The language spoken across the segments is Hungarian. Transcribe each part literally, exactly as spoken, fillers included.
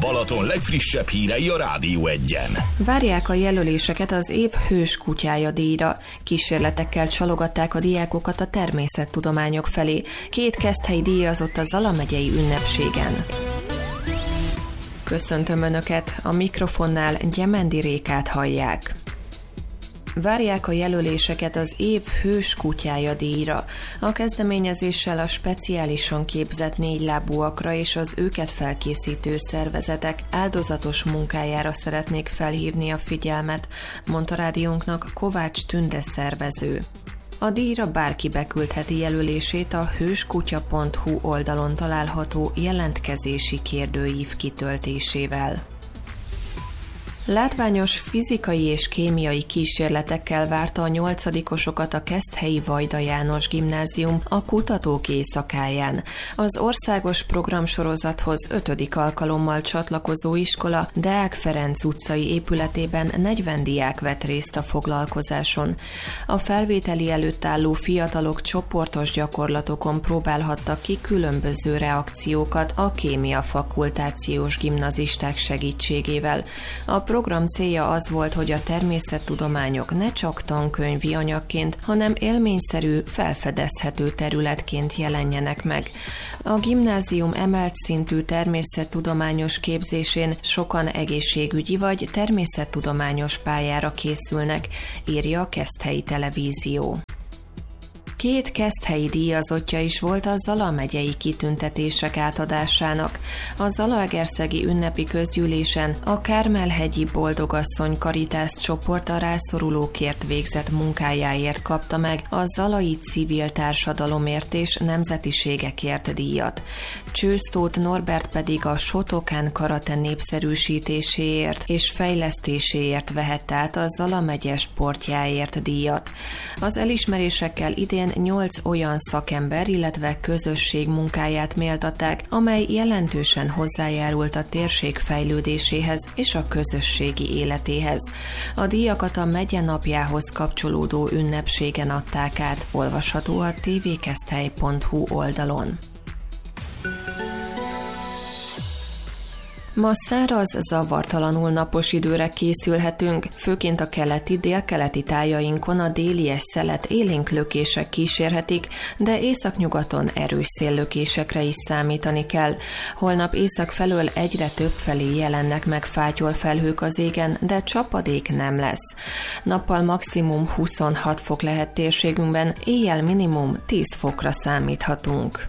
Balaton legfrissebb hírei a Rádió Egyen. Várják a jelöléseket az év hős kutyája díjra. Kísérletekkel csalogatták a diákokat a természettudományok felé. Két keszthelyi díjazott a Zala megyei ünnepségen. Köszöntöm Önöket, a mikrofonnál Gyemendi Rékát hallják. Várják a jelöléseket az év hős kutyája díjra. A kezdeményezéssel a speciálisan képzett négylábúakra és az őket felkészítő szervezetek áldozatos munkájára szeretnék felhívni a figyelmet, mondta rádiónknak Kovács Tünde szervező. A díjra bárki beküldheti jelölését a hőskutya pont hu oldalon található jelentkezési kérdőív kitöltésével. Látványos fizikai és kémiai kísérletekkel várta a nyolcadikosokat a keszthelyi Vajda János Gimnázium a Kutatók Éjszakáján. Az országos programsorozathoz ötödik alkalommal csatlakozó iskola Deák Ferenc utcai épületében negyven diák vett részt a foglalkozáson. A felvételi előtt álló fiatalok csoportos gyakorlatokon próbálhattak ki különböző reakciókat a kémia fakultációs gimnazisták segítségével. A A program célja az volt, hogy a természettudományok ne csak tankönyvi anyagként, hanem élményszerű, felfedezhető területként jelenjenek meg. A gimnázium emelt szintű természettudományos képzésén sokan egészségügyi vagy természettudományos pályára készülnek, írja a Keszthelyi Televízió. Két keszthelyi díjazottja is volt a Zala megyei kitüntetések átadásának. A zalaegerszegi ünnepi közgyűlésen a Kármel-hegyi Boldogasszony Karitász csoport a rászorulókért végzett munkájáért kapta meg a zalai civil társadalomért és nemzetiségekért díjat. Csősztóth Norbert pedig a Shotokan karate népszerűsítéséért és fejlesztéséért vehette át a Zala megye sportjáért díjat. Az elismerésekkel idén nyolc olyan szakember, illetve közösség munkáját méltatták, amely jelentősen hozzájárult a térség fejlődéséhez és a közösségi életéhez. A díjakat a megye napjához kapcsolódó ünnepségen adták át, olvasható a té vé keszthely pont hu oldalon. Ma száraz, zavartalanul napos időre készülhetünk, főként a keleti, délkeleti tájainkon a délies szelet élénk lökések kísérhetik, de északnyugaton erős széllökésekre is számítani kell. Holnap észak felől egyre több felé jelennek meg fátyol felhők az égen, de csapadék nem lesz. Nappal maximum huszonhat fok lehet térségünkben, éjjel minimum tíz fokra számíthatunk.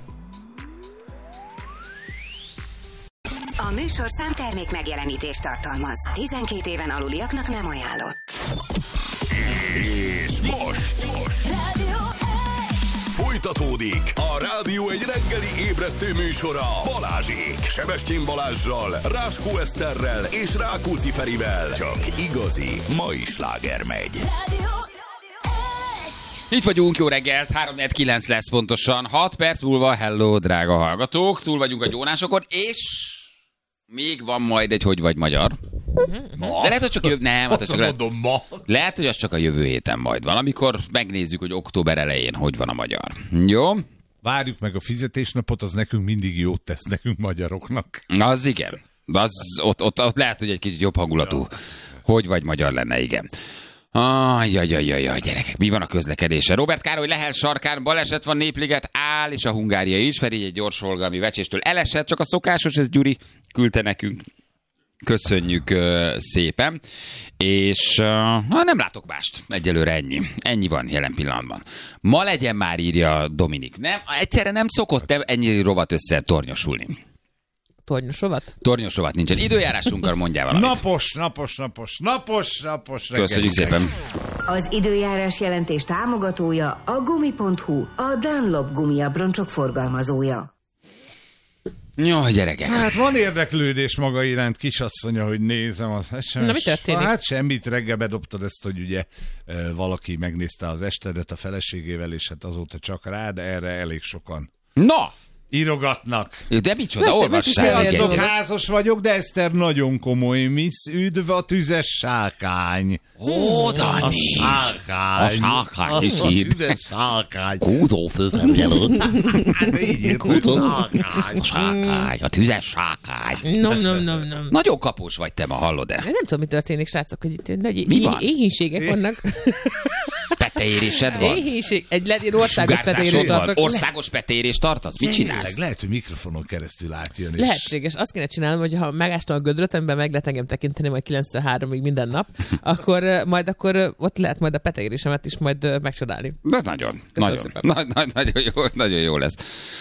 A műsorszám termék megjelenítést tartalmaz. tizenkét éven aluliaknak nem ajánlott. És most, most. Rádió Folytatódik a Rádió egy reggeli ébresztő műsora Balázsék, Sebestyén Balázssal, Ráskó Eszterrel és Rákóczi Ferivel. Csak igazi mai sláger megy. Rádió Itt vagyunk, jó reggelt, három negyven kilenc lesz pontosan, hat perc múlva, hello, drága hallgatók, túl vagyunk a gyónásokon, és még van majd egy Hogy vagy magyar. Ma? De lehet, hogy csak jövő... Nem, Azt csak mondom, ma. lehet, hogy az csak a jövő héten majd van, amikor megnézzük, hogy október elején hogy van a magyar. Jó? Várjuk meg a fizetésnapot, az nekünk mindig jót tesz nekünk magyaroknak. Az igen. Az, ott, ott, ott lehet, hogy egy kicsit jobb hangulatú Hogy vagy magyar lenne, igen. Ajjajajajaj, gyerekek, mi van a közlekedése? Robert Károly Lehel sarkán baleset van, Népliget áll, és a Hungária is. Feri egy gyors forgalmi vecséstől elesett, csak a szokásos, ez Gyuri küldte nekünk. Köszönjük uh, szépen. És uh, nem látok mást. Egyelőre ennyi. Ennyi van jelen pillanatban. Ma legyen már, írja Dominik. Nem, egyszerre nem szokott ennyi rovat össze tornyosulni. Tornyos rovat? Tornyos rovat nincsen. Időjárásunkkal mondjál valamit. Napos, napos, napos, napos, napos reggel. Köszönjük szépen. Az időjárás jelentés támogatója a gumi pont hu, a Dunlop gumiabroncsok forgalmazója. Jó, gyerekek. Hát van érdeklődés maga iránt, kisasszonya, hogy nézem az es em es. Na, mi történik? Hát semmit, reggel bedobtad ezt, hogy ugye valaki megnézte az estedet a feleségével, és hát azóta csak rád, erre elég sokan. Na! Írogatnak. De micsoda, olvassál. Azok, házas vagyok, de Eszter nagyon komoly. Miss, üdv a tüzes sárkány. Ó, Dani. A sárkány. A sárkány is A ír. tüzes sárkány. Kúzó főfelügyelő. Így írt, hogy sárkány. A sárkány, a tüzes sárkány. Nem, nem, nem, nem. Nagyon kapós vagy te ma, hallod-e? Nem tudom, mi történik, srácok, hogy itt nagy Mi van? éhínségek vannak. Peteérésed van? Éhínség. Egy legyen országos Sugárzásod peteérést van? tartok. Országos peteérést tartasz? Mit csinálsz? Tényleg, lehet, hogy mikrofonon keresztül átjön. És... Lehetséges. Azt kéne csinálnom, hogy ha megástam a gödröt, amiben meg lehet engem tekinteni majd kilenctől háromig minden nap, akkor uh, majd akkor uh, ott lehet majd a peteérésemet is majd uh, megcsodálni. Ez nagyon, Köszönöm nagyon, szépen. na, na, nagyon, jó, nagyon jó lesz.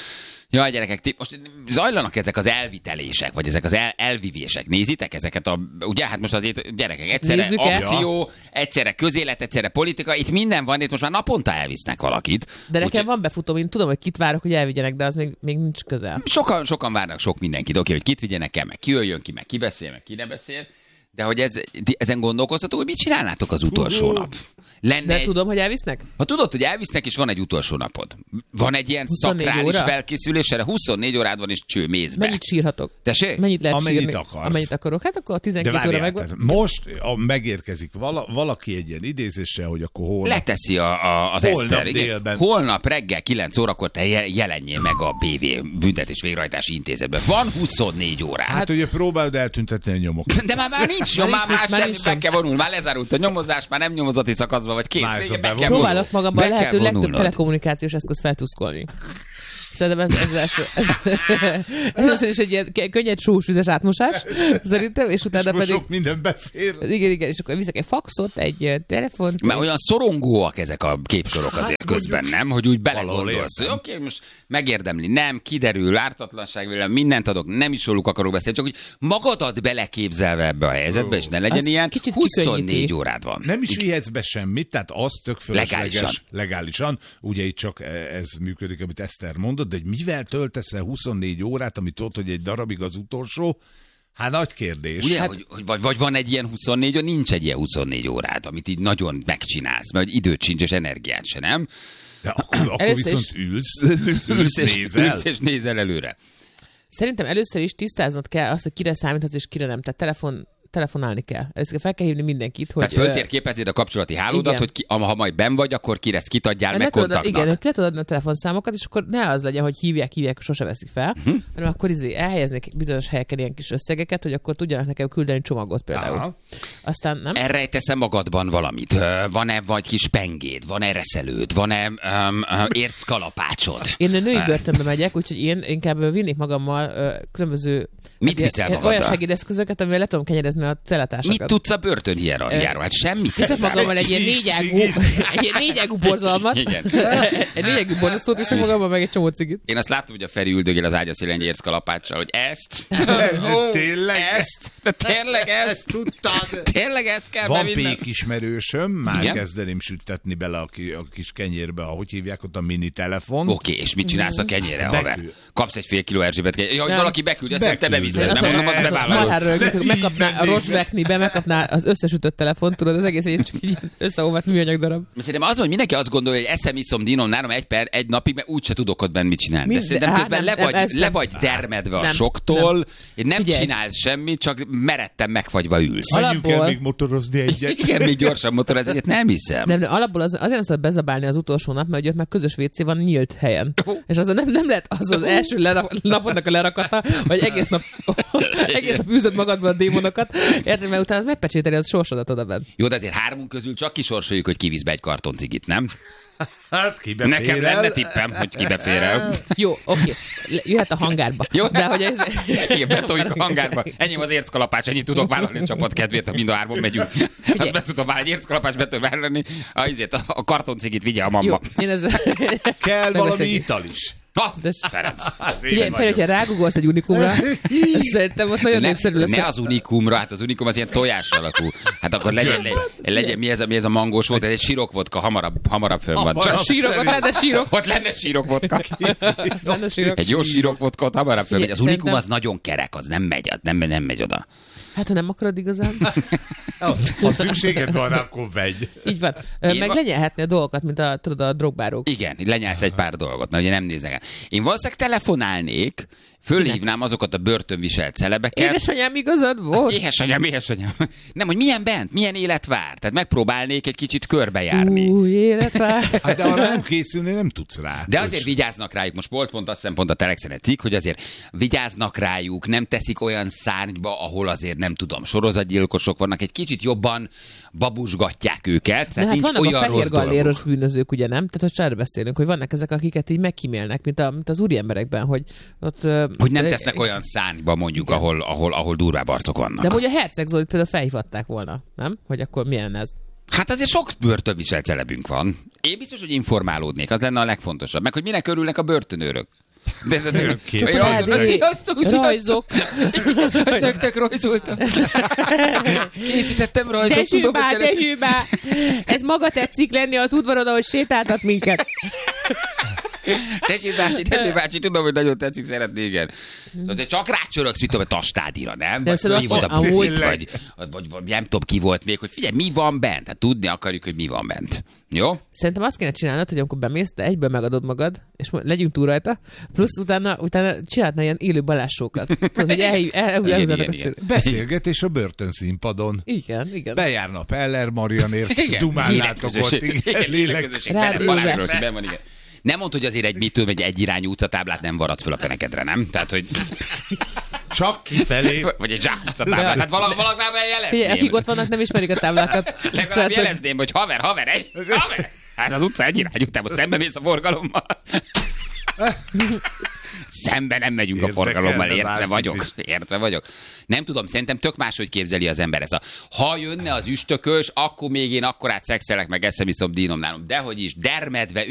Jaj, gyerekek, ti, most zajlanak ezek az elvitelések, vagy ezek az el, elvivések. Nézitek ezeket a... Ugye, hát most azért gyerekek, egyszerre Nézzük el. akció, egyszerre közélet, egyszerre politika, itt minden van, itt most már naponta elvisznek valakit. De nekem Úgyhogy van befutóm, én tudom, hogy kit várok, hogy elvigyenek, de az még, még nincs közel. sokan, sokan várnak sok mindenkit, oké, hogy kit vigyenek el, meg ki jöjjön ki, meg ki beszél, meg ki ne beszél. De hogy ez, ti ezen gondolkoztatok, hogy mit csinálnátok az utolsó nap? Lenne De egy... tudom, hogy elvisznek? Ha tudod, hogy elvisznek, és van egy utolsó napod. Van egy ilyen huszonnégy szakrális óra? felkészülés, erre huszonnégy órád van, és cső mézbe. Mennyit sírhatok? Tessék? Mennyit lehet Amennyit sírni? akarsz. Amennyit akarok. Hát akkor a De tizenkét óra várjál, megvan. tehát most a, megérkezik vala, valaki egy ilyen idézéssel, hogy akkor holnap... Leteszi a, a, az Holnap Eszter. Igen. délben. Holnap reggel kilenc órakor te je- jelenjél meg a bé vé Büntetés Végrehajtási Intézetben. Van huszonnégy órád. Hát ugye próbáld eltüntetni a nyomokat. De már, már nincs Már nyom, nincs már, mit- már már semmi, nincs be sem. kell vonul, már lezárult a nyomozás, már nem nyomozati szakaszban vagy kész. Már ez a Be kell bevonul. vonul. Próbálok magamban Be a lehető kell legtöbb vonulnod. telekommunikációs eszköz feltuszkolni. Szerintem ez, ez az első. Ez, először is egy ilyen könnyed sós vizes átmosás, szerintem, és És utána akkor pedig... sok minden befér. Igen, igen, és akkor viszek egy faxot, egy eh, telefont. Mert olyan szorongóak ezek a képsorok azért közben, nem? Hogy úgy belegondolsz, hogy értem. oké, most megérdemli, nem, kiderül, ártatlanság vélem, mindent adok, nem is róluk akarok beszélni, csak hogy magadat beleképzelve ebbe a helyzetbe, és ne legyen Az ilyen, kicsit huszonnégy kikönnyíti. órád van. Nem is vihetsz be semmit, tehát az tök fölösleges. Legálisan. Legálisan. Ugye itt csak ez működik, amit Eszter mondott, de hogy mivel töltesz el huszonnégy órát, amit ott, hogy egy darabig az utolsó, hát nagy kérdés. Ugye, Hát, hogy, hogy vagy, vagy van egy ilyen huszonnégy óra, nincs egy ilyen huszonnégy órád, amit így nagyon megcsinálsz, mert hogy időt sincs, és energiát se, nem? de akkor, akkor Először viszont is- ülsz, Ülsz ülsz, és, nézel. ülsz és nézel előre. Szerintem először is tisztáznod kell azt, hogy kire számíthatsz és kire nem. Tehát telefon, telefonálni kell. Először fel kell hívni mindenkit, hogy... Tehát föltérképezed a kapcsolati hálódat, igen. hogy ki, ha majd benn vagy, akkor kire ezt kitadjál Le meg tudod, kontaktnak. igen, hogy le tudod adni a telefonszámokat, és akkor ne az legyen, hogy hívják, hívják, sose veszik fel, Hm? hanem akkor izé elhelyeznék bizonyos helyeken ilyen kis összegeket, hogy akkor tudjanak nekem küldeni csomagot például. Aha. Aztán nem? Elrejtesz-e magadban valamit? Ö, Van-e vagy kis pengéd? Van-e reszelőd? Van-e um, uh, érckalapácsod? Én a női börtönbe megyek, úgyhogy én inkább vinnék magammal ö, különböző Mit hát, viszel ilyen- magaddal? olyan segédeszközöket, amivel le tudom kenyerezni a cellatásokat. Mit tudsz a börtön hierarchiáról? Hát semmit. Viszek igazán. magammal egy ilyen négyágú, egy ilyen négyágú borzalmat. Igen. Egy négyágú borzasztót viszek magammal, meg egy csomó cigit. Én azt látom, hogy a Feri üldögél az ágya szélén egy érckalapáccsal, hogy ezt? Tényleg? Ezt? De tényleg ezt? Ezt tudtad? Tényleg ezt kell Van bevinnem? pék ismerősöm, már Igen? kezdeném sütetni bele a, ki, a kis kenyérbe, ahogy hívják ott a mini telefon. Oké, és mit csinálsz a kenyérre, Beküld. haver? Kapsz egy fél kiló Erzsébet kenyér. Ja, hogy Nem. valaki beküldje, azt te Beküldöm. beviszed, nem, Ne, nem az ez a bevállalod. Marhár rögtön, Ne megkapná így a menjél Rosveknibe, megkapná az összesütött telefont, tudod, az egész egy csak így összeolvadt műanyag darab. Szerintem az, hogy mindenki azt gondolja, hogy eszem, iszom, dinom, nálam egy per, egy napig, mert úgyse tudok ott benne mit csinálni. De Mind- szerintem hát közben nem, le vagy, ez le nem. vagy dermedve a Nem, soktól, nem. és nem Figyelj. csinálsz semmit, csak meredten megfagyva ülsz. Menjünk el Alapból- még motorozni egyet. Igen, még gyorsan motor, ez egyet nem hiszem. Nem, nem, alapból az, azért nem szabad bezabálni az utolsó nap, mert ugye ott meg közös vécé van nyílt helyen. És az nem, nem lehet az az első lera, napodnak a lerakata, vagy egész nap, egész nap űzöd magadban a démonokat, érted, mert utána az megpecsételi az sorsodat oda bent. Jó, de azért hármunk közül csak kisorsoljuk, hogy kivisz be egy kartoncigit, nem? Hát ki befér Nekem el? lenne tippem, hogy ki befér el. Jó, oké, Le- jöhet a hangárba. Jó, De hogy ez... Igen, betoljuk a hangárba. Ennyi az érckalapács, ennyit tudok vállalni a csapat kedvéért, ha mind a hárman megyünk. Azt be tudom vállalni, egy érckalapács be tudom vállalni, a, izét, a kartoncigit vigye a Jó, mamma. én ez... Kell valami Megbeszéljük. ital is. Ha, De- Ferenc. Ugye, Feri, hogyha rágugolsz egy unikumra, szerintem ott nagyon Ne, népszerű lesz. ne az unikumra, hát az unikum az ilyen tojás alakú. Hát akkor legyen, legyen, legyen mi, ez a, mi ez a mangós volt, ez egy sírok vodka, hamarabb, hamarabb fönn van. Hamarabb. Csak Sírok, ott lenne sírok. ott lenne sírok vodka. Lenne sírok. Egy jó sírok vodka, ott hamarabb fönn megy. Az Figyelj, unikum szerintem- az nagyon kerek, az nem megy, az nem, nem megy oda. Hát, ha nem akarod igazán. Ha szükséged van, akkor vegy. Így van. Ö, Én Meg va- lenyelhetni a dolgokat, mint a, tudod, a drogbárók. Igen, lenyelsz egy pár dolgot, mert ugye nem néznek el. Én valószínűleg telefonálnék, fölhívnám azokat a börtönviselt celebeket. Édesanyám, igazad volt? Édesanyám, édesanyám. Nem, hogy milyen bent, milyen élet vár. Tehát megpróbálnék egy kicsit körbejárni. Új élet vár. Hát de arra nem készülni, nem tudsz rá. De azért vigyáznak rájuk, most volt pont azt hiszem pont a Telexen egy cikk, hogy azért vigyáznak rájuk, nem teszik olyan szárnyba, ahol azért nem tudom, sorozatgyilkosok vannak, egy kicsit jobban babusgatják őket. De hát nincs vannak olyan a fehér galléros dolgok. bűnözők, ugye nem? Tehát ha beszélünk, hogy vannak ezek, akiket így megkímélnek, mint, a, mint az úri emberekben, hogy ott... Hogy nem de, tesznek olyan szárnyba mondjuk, ahol, ahol, ahol durvább arcok vannak. De hogy a Herceg Zolit például felhívhatták volna, nem? Hogy akkor milyen ez? Hát azért sok börtönviselt celebünk van. Én biztos, hogy informálódnék, az lenne a legfontosabb. Meg, hogy minek örülnek a börtönőrök. De, de, de, Csak de, rázé- rajzok. Hogy nektek rajzoltam. Készítettem rajzot. tudom, Dezsőbá, hogy szeretnék. Dezsőbá! Ez maga tetszik lenni az udvaron, ahogy sétáltat minket. Tessék bácsi, tessék bácsi, tudom, hogy nagyon tetszik, szeretné, igen. De csak rácsörögsz, mit tudom, a tastádira, nem? Vagy szerintem fölhívod azt- a amúgy- bucit, vagy, vagy, vagy nem tudom, ki volt még, hogy figyelj, mi van bent? Hát tudni akarjuk, hogy mi van bent. Jó? Szerintem azt kéne csinálnod, hogy amikor bemész, te egyből megadod magad, és mo- legyünk túl rajta, plusz utána, utána csinálhatnál ilyen élő balássokat. Tudod, hogy elhív, el, el, Igen, el, igen, igen. Beszélgetés a börtönszínpadon. Igen, igen. Bejárna Peller Marianért, Igen, dumálnátok ott. életközösség. Igen, Igen, lélek. életközösség. Rád Benne Balázsról, bőve. aki benn van, igen. Nem mondd, hogy azért egy mitől, egy egyirányú utcatáblát nem varadsz föl a fenekedre, nem? Tehát, hogy... Csak kifelé. Vagy egy zsák utcatáblát. Hát valag, valagnál jelezném. Figyelj, akik ott vannak, nem ismerik a táblákat. Legalább Srácok, jelezném, hogy haver, haver, egy, haver. Hát az utca egyirányú, utána szembe mész a forgalommal. Szembe nem megyünk a Érdekelne forgalommal, értve bárkit vagyok. is. Értve vagyok. Nem tudom, szerintem tök máshogy képzeli az ember ez a... Ha jönne az üstökös, akkor még én akkorát szexelek, meg eszem iszom dínom nálom. Dehogy is, dermedve